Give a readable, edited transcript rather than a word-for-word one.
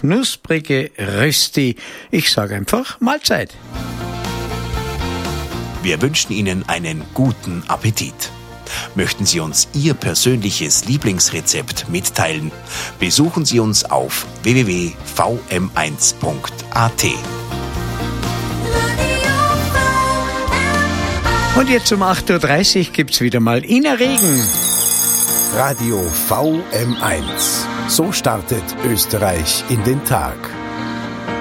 knusprige Rösti. Ich sage einfach Mahlzeit. Wir wünschen Ihnen einen guten Appetit. Möchten Sie uns Ihr persönliches Lieblingsrezept mitteilen? Besuchen Sie uns auf www.vm1.at. Und jetzt um 8.30 Uhr gibt's wieder mal Ina Regen. Radio VM1. So startet Österreich in den Tag.